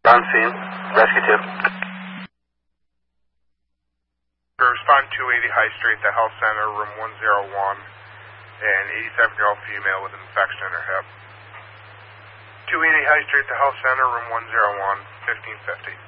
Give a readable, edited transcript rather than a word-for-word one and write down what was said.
On scene. Rescue 2. Respond 280 High Street, the health center, room 101, an 87-year-old female with an infection in her hip. 280 High Street, the health center, room 101, 1550.